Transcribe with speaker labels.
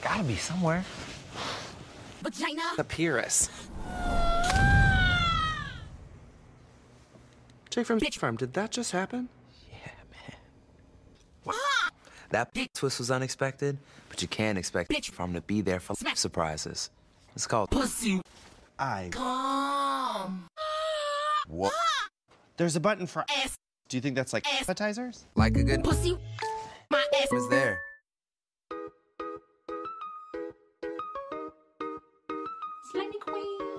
Speaker 1: Gotta be somewhere.
Speaker 2: Vagina.
Speaker 1: Papyrus.
Speaker 3: Jake from Bitch Farm, did that just happen?
Speaker 1: Yeah, man. That twist was unexpected, but you can't expect Bitch Farm to be there for surprises. It's called
Speaker 2: Pussy.
Speaker 4: Come. What? There's a button for
Speaker 2: Ass.
Speaker 4: Do you think that's like appetizers?
Speaker 1: like a good
Speaker 2: Pussy. My ass
Speaker 1: is there.